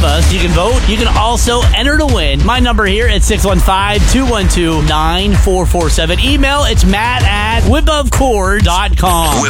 us. You can vote. You can also enter to win. My number here at 615-212-9447. Email, it's Matt at whipofcord.com.